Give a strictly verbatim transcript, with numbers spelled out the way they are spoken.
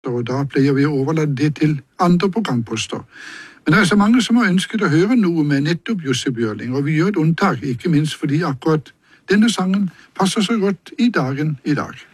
og da pleier vi å overlate det til andre programposter. Men det er så mange som har ønsket å høre noe med nettopp Jussi Bjørling, og vi gjør et unntak, ikke minst fordi akkurat denne sangen passer så godt i dagen i dag.